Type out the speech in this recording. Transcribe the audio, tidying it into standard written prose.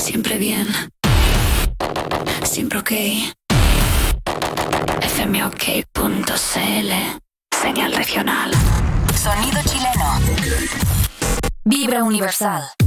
Siempre bien. Siempre ok. fmok.cl. Señal regional. Sonido chileno. Vibra universal.